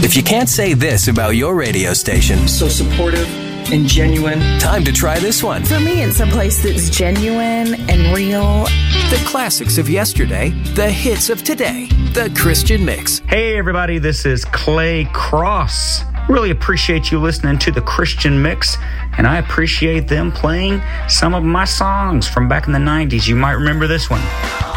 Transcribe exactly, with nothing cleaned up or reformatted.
If you can't say this about your radio station, so supportive and genuine. Time to try this one. For me, it's a place that's genuine and real. The classics of yesterday, the hits of today, the Christian Mix. Hey everybody, this is Clay Cross. Really appreciate you listening to the Christian Mix, and I appreciate them playing some of my songs from back in the nineties. You might remember this one.